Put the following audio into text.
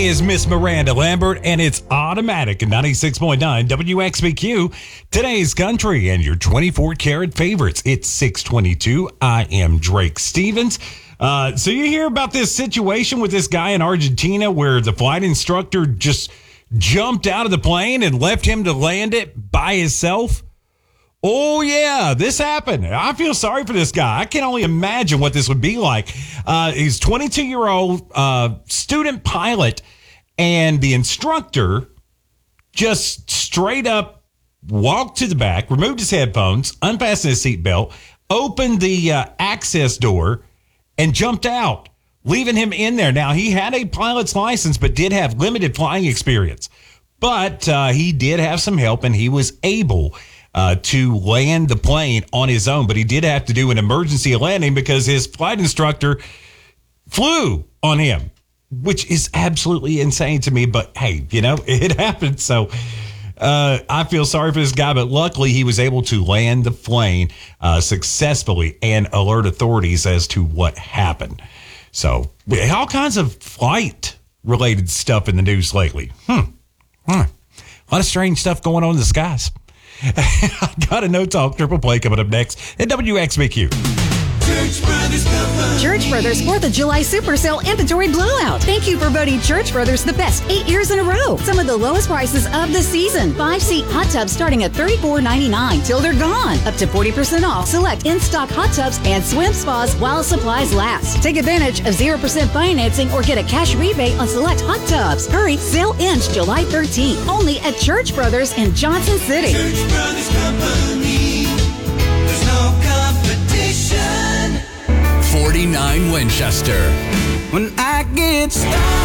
is Miss Miranda Lambert, and it's automatic at 96.9 WXBQ. Today's country and your 24-karat favorites. It's 6:22. I am Drake Stevens. So you hear about this situation with this guy in Argentina where the flight instructor just jumped out of the plane and left him to land it by himself? Oh, yeah, this happened. I feel sorry for this guy. I can only imagine what this would be like. He's 22-year-old student pilot, and the instructor just straight up walked to the back, removed his headphones, unfastened his seatbelt, opened the access door, and jumped out, leaving him in there. Now, he had a pilot's license, but did have limited flying experience. But he did have some help, and he was able to land the plane on his own. But he did have to do an emergency landing because his flight instructor flew on him, which is absolutely insane to me. But, hey, you know, it happened. So I feel sorry for this guy, but luckily he was able to land the plane successfully and alert authorities as to what happened. So all kinds of flight-related stuff in the news lately. A lot of strange stuff going on in the skies. I got a No Talk Triple Play coming up next at WXBQ. Church Brothers Company. Church Brothers 4th of July Super Sale Inventory Blowout. Thank you for voting Church Brothers the best 8 years in a row. Some of the lowest prices of the season. 5-seat hot tubs starting at $34.99 till they're gone. Up to 40% off select in-stock hot tubs and swim spas while supplies last. Take advantage of 0% financing or get a cash rebate on select hot tubs. Hurry, sale ends July 13th. Only at Church Brothers in Johnson City. Church Brothers Company. There's no competition. 49 Winchester. When I get started.